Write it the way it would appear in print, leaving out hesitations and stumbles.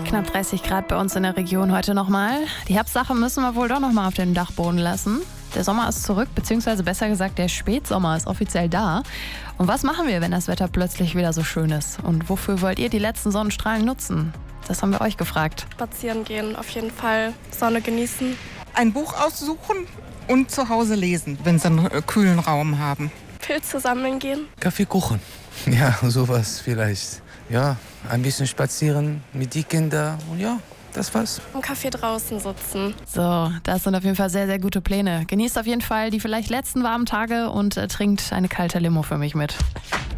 Knapp 30 Grad bei uns in der Region heute nochmal. Die Herbstsache müssen wir wohl doch nochmal auf den Dachboden lassen. Der Sommer ist zurück, beziehungsweise besser gesagt, der Spätsommer ist offiziell da. Und was machen wir, wenn das Wetter plötzlich wieder so schön ist? Und wofür wollt ihr die letzten Sonnenstrahlen nutzen? Das haben wir euch gefragt. Spazieren gehen, auf jeden Fall. Sonne genießen. Ein Buch aussuchen und zu Hause lesen, wenn sie einen kühlen Raum haben. Pilze sammeln gehen. Kaffeekuchen. Ja, sowas vielleicht. Ja, ein bisschen spazieren mit den Kindern und ja, das war's. Im Café draußen sitzen. So, das sind auf jeden Fall sehr, sehr gute Pläne. Genießt auf jeden Fall die vielleicht letzten warmen Tage und trinkt eine kalte Limo für mich mit.